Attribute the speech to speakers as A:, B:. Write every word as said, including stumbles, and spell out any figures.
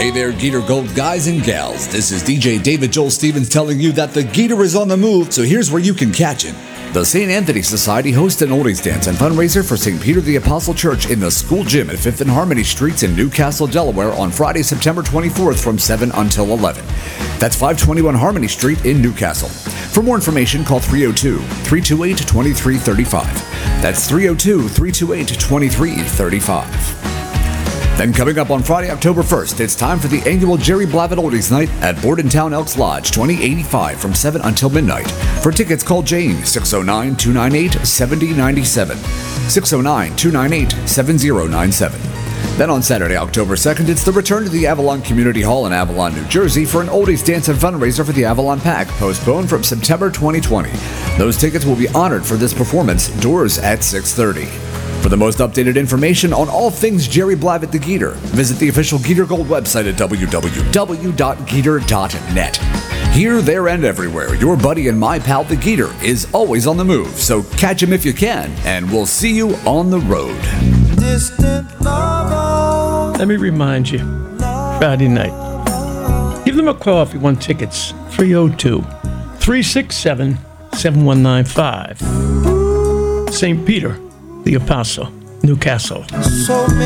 A: Hey there, Geeter Gold guys and gals. This is D J David Joel Stevens telling you that the Geeter is on the move, so here's where you can catch it. The Saint Anthony Society hosts an oldies dance and fundraiser for Saint Peter the Apostle Church in the school gym at fifth and Harmony Streets in Newcastle, Delaware on Friday, September twenty-fourth from seven until eleven. That's five twenty-one Harmony Street in Newcastle. For more information, call three oh two, three two eight, two three three five. That's three oh two, three two eight, two three three five. Then coming up on Friday, October first, it's time for the annual Jerry Blavat Oldies Night at Bordentown Elks Lodge, twenty eighty-five from seven until midnight. For tickets, call Jane, six oh nine, two nine eight, seven oh nine seven, six oh nine, two nine eight, seven oh nine seven. Then on Saturday, October second, it's the return to the Avalon Community Hall in Avalon, New Jersey for an oldies dance and fundraiser for the Avalon Pack, postponed from September twenty twenty. Those tickets will be honored for this performance, doors at six thirty. For the most updated information on all things Jerry Blavat the Geeter, visit the official Geeter Gold website at w w w dot geeter dot net. Here, there, and everywhere, your buddy and my pal the Geeter is always on the move, so catch him if you can, and we'll see you on the road.
B: Let me remind you, Friday night, give them a call if you want tickets, three oh two, three six seven, seven one nine five. Saint Peter the Apostle, Newcastle.
C: So